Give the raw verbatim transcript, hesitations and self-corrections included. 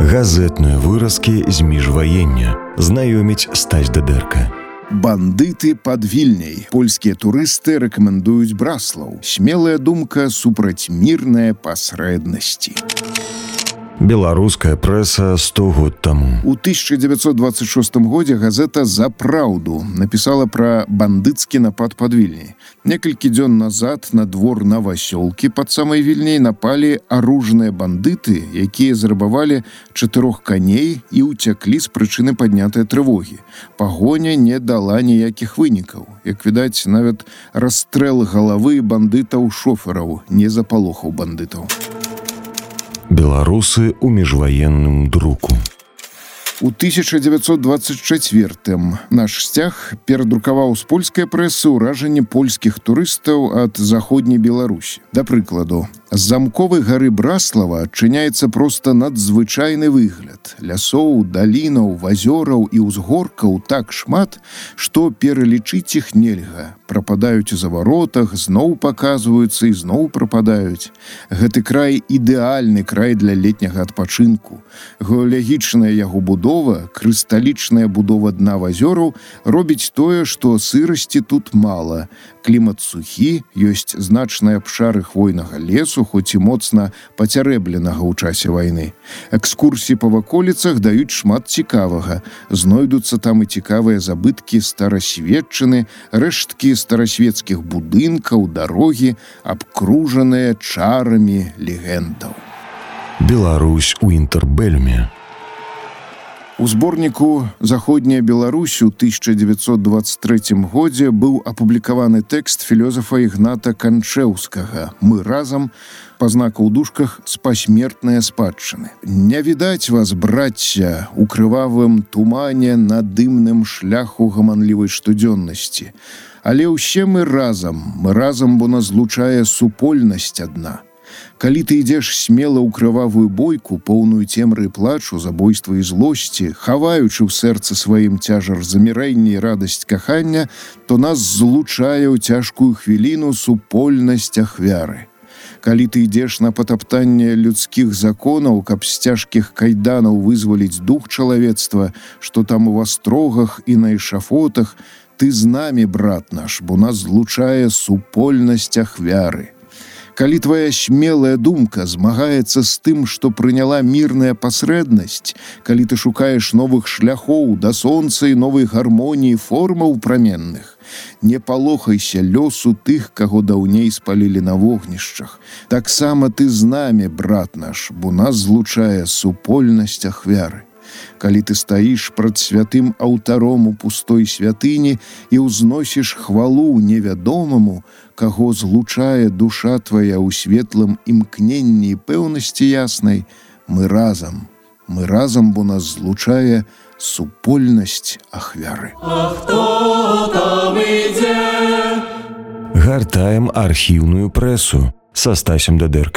Газетныя выразкі з міжваення. Знаёміць Стась Дадэрка. Бандыты пад Вільняй. Польскія турысты рэкамендуюць Браслаў. Смелая думка супраць мірнай пасрэднасці. Беларуская прэса сто год таму. У тысяча девятьсот двадцать шестом годзе газета «За праўду» напісала пра бандыцкі напад пад Вільняй. Некалькі дзён назад на двор Новасёлкі пад самай Вільняй напалі аружныя бандыты, якія зарабавалі чатырох каней і ўцяклі з прычыны паднятай трывогі. Пагоня не дала ніякіх вынікаў. Як відаць, нават расстрэл галавы бандытаў-шофераў не запалохаў бандытаў. Беларусы ў міжваенным друку. У тысяча девятьсот двадцать четвёртым наш сцяг перадрукаваў з польскай прэсы ўражанні польскіх турыстаў ад заходняй Беларусі. Да прыкладу, з замковай гары Браслава адчыняецца проста надзвычайны выгляд. Лясоў, далінаў, вазёраў і ўзгоркаў так шмат, што пералічыць іх нельга. Прападаюць у заваротах, зноў паказваюцца і зноў прападаюць. Гэты край ідэальны край для летняга адпачынку. Геалагічная яго будова, крысталічная будова дна вазёраў робіць тое, што сырасці тут мала. Клімат сухі, ёсць значныя абшары хвойнага лесу, хоць і моцна пацярэбленага ў часе вайны. Экскурсіі па ваколіцах даюць шмат цікавага. Знойдуцца там і цікавыя забыткі старасветчыны, рэшткі старасветскіх будынкаў, дарогі, абкружаныя чарамі легендаў. Беларусь у інтэрбэлюме. У зборніку «Заходняя Беларусь» у тысяча девятьсот двадцать третьем годзе быў апублікаваны тэкст філёзафа Ігната Канчэўскага «Мы разам», па знаку ў дужках «з пасмертнае спадчыны». Не відаць вас, брацця, у крывавым тумане на дымным шляху гаманлівай штодзённасці. Але ўсе мы разам, мы разам, бо нас злучае супольнасць адна. Калі ты ідзеш смела ў крывавую бойку, поўную цемры і плачу, забойства і злосці, хаваючы ў сэрцы сваім цяжар замірэння і радасць кахання, то нас злучае ў цяжкую хвіліну супольнасць ахвяры. Калі ты ідзеш на патаптанне людскіх законаў, каб з цяжкіх кайданаў вызваліць дух чалавецтва, што там у астрогах і на эшафотах, ты з намі, брат наш, бо нас злучае супольнасць ахвяры. Калі твоя смелая думка змагаецца з тым, што прыняла мірная пасрэднасць, калі ты шукаеш новых шляхоў да сонца і новай гармоніі формаў праменных, не палохайся лёсу тых, каго даўней спалілі на вогнішчах. Таксама ты з намі, брат наш, бо нас злучае супольнасць ахвяры. Калі ты стаіш прад святым алтаром у пустой святыні і ўзносіш хвалу невядомаму, каго злучае душа твая ў светлым імкненні і пэўнасці яснай, мы разам, мы разам, бо нас злучае супольнасць ахвяры. А хто там ідзе? Гартаем архіўную прэсу са Стасем Дадэркай.